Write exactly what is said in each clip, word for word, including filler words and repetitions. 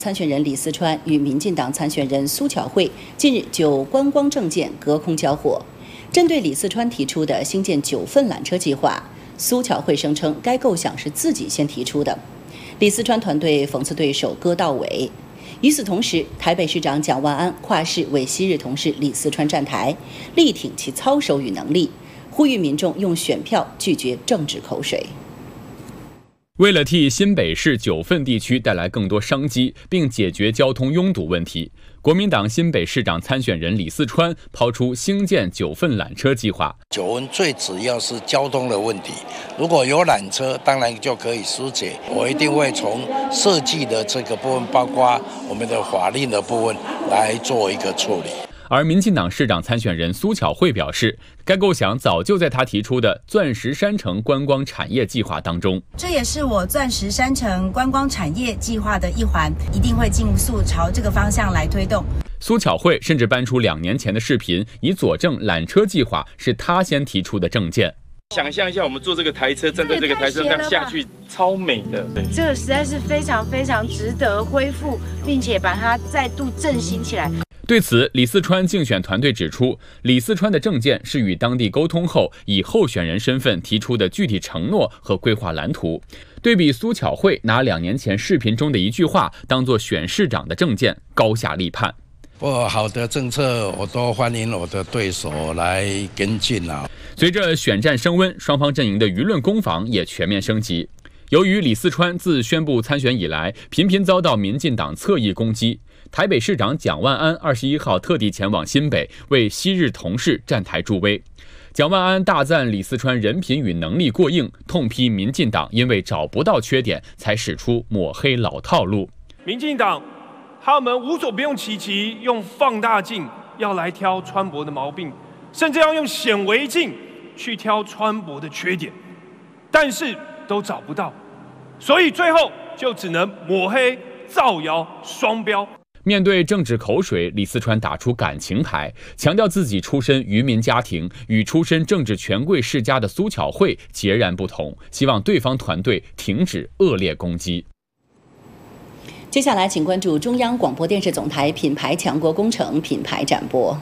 参选人李四川与民进党参选人苏巧慧近日就观光政见隔空交火。针对李四川提出的兴建九份缆车计划，苏巧慧声称该构想是自己先提出的。李四川团队讽刺对手割到尾。与此同时，台北市长蒋万安跨市为昔日同事李四川站台，力挺其操守与能力，呼吁民众用选票拒绝政治口水。 为了替新北市九份地区带来更多商机，并解决交通拥堵问题，国民党新北市长参选人李四川抛出兴建九份缆车计划。 九份最主要是交通的问题，如果有缆车，当然就可以疏解。我一定会从设计的这个部分，包括我们的法令的部分来做一个处理。 而民进党市长参选人苏巧慧表示，该构想早就在他提出的钻石山城观光产业计划当中。 这也是我钻石山城观光产业计划的一环，一定会尽速朝这个方向来推动。 苏巧慧甚至搬出两年前的视频，以佐证缆车计划是他先提出的政见。 想象一下，我们坐这个台车，站在这个台车上下去，超美的。 这个实在是非常非常值得恢复，并且把它再度振兴起来。 对此，李四川竞选团队指出，李四川的政见是与当地沟通后，以候选人身份提出的具体承诺和规划蓝图。对比苏巧慧拿两年前视频中的一句话当作选市长的政见，高下立判。 不好的政策，我都欢迎我的对手来跟进啊。 随着选战升温，双方阵营的舆论攻防也全面升级。由于李四川自宣布参选以来，频频遭到民进党侧翼攻击，台北市长蒋万安二十一号特地前往新北，为昔日同事站台助威。蒋万安大赞李四川人品与能力过硬，痛批民进党因为找不到缺点，才使出抹黑老套路。 民进党他们无所不用其极，用放大镜要来挑川博的毛病，甚至要用显微镜去挑川博的缺点，但是都找不到，所以最后就只能抹黑、造谣、双标。 面对政治口水，李四川打出感情牌，强调自己出身渔民家庭，与出身政治权贵世家的苏巧慧截然不同，希望对方团队停止恶劣攻击。 接下来，请关注中央广播电视总台品牌强国工程品牌展播。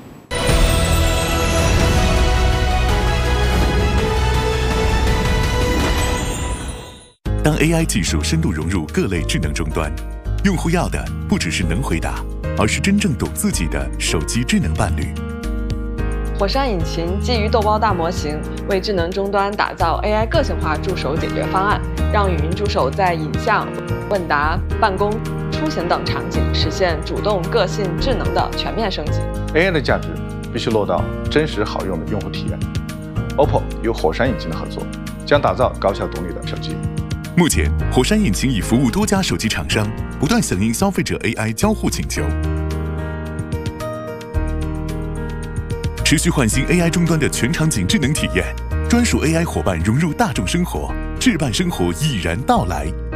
当 A I 技术深度融入各类智能终端，用户要的不只是能回答，而是真正懂自己的手机智能伴侣。 火山引擎基于豆包大模型，为智能终端打造 A I 个性化助手解决方案，让语音助手在影像、问答、办公、出行等场景实现主动、个性、智能的全面升级。 A I 的价值必须落到真实好用的用户体验。O P P O 与火山引擎的合作，将打造高效懂你的手机。 目前，火山引擎已服务多家手机厂商，不断响应消费者 A I 交互请求，持续焕新 A I 终端的全场景智能体验，专属 A I 伙伴融入大众生活，智伴生活已然到来。